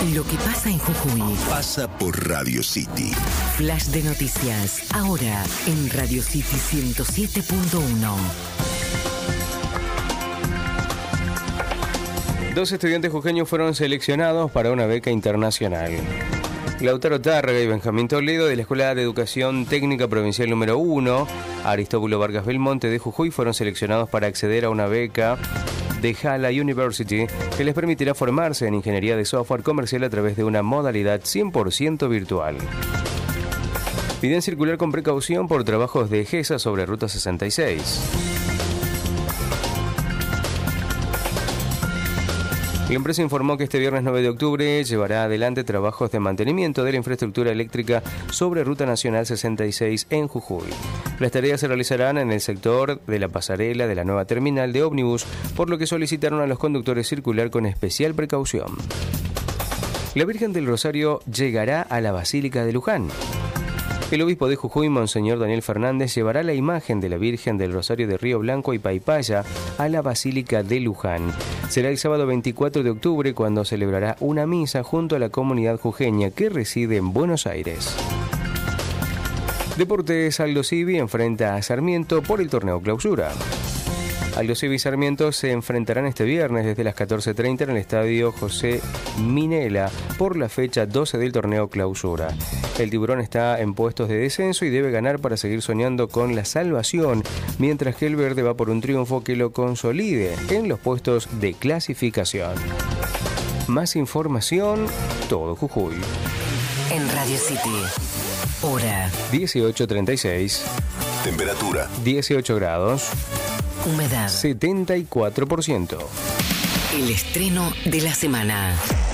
Lo que pasa en Jujuy pasa por Radio City. Flash de noticias, ahora en Radio City 107.1. 2 estudiantes jujeños fueron seleccionados para una beca internacional. Lautaro Tárrega y Benjamín Toledo, de la Escuela de Educación Técnica Provincial número 1, Aristóbulo Vargas Belmonte de Jujuy, fueron seleccionados para acceder a una beca de Hala University que les permitirá formarse en ingeniería de software comercial a través de una modalidad 100% virtual. Piden circular con precaución por trabajos de GESA sobre Ruta 66. La empresa informó que este viernes 9 de octubre llevará adelante trabajos de mantenimiento de la infraestructura eléctrica sobre Ruta Nacional 66 en Jujuy. Las tareas se realizarán en el sector de la pasarela de la nueva terminal de ómnibus, por lo que solicitaron a los conductores circular con especial precaución. La Virgen del Rosario llegará a la Basílica de Luján. El obispo de Jujuy, Monseñor Daniel Fernández, llevará la imagen de la Virgen del Rosario de Río Blanco y Paipaya a la Basílica de Luján. Será el sábado 24 de octubre cuando celebrará una misa junto a la comunidad jujeña que reside en Buenos Aires. Deportes, Aldo Civi enfrenta a Sarmiento por el torneo Clausura. Aldo Civi y Sarmiento se enfrentarán este viernes desde las 14:30 en el estadio José Minela por la fecha 12 del torneo Clausura. El Tiburón está en puestos de descenso y debe ganar para seguir soñando con la salvación, mientras que el Verde va por un triunfo que lo consolide en los puestos de clasificación. Más información, todo Jujuy. En Radio City, hora 18:36. Temperatura 18 grados. humedad 74%. El estreno de la semana.